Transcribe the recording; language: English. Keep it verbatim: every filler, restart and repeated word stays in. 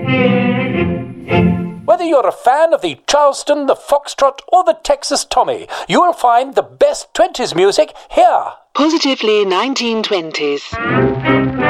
Whether you're a fan of the Charleston, the Foxtrot, or the Texas Tommy, you will find the best twenties music here. Positively nineteen twenties.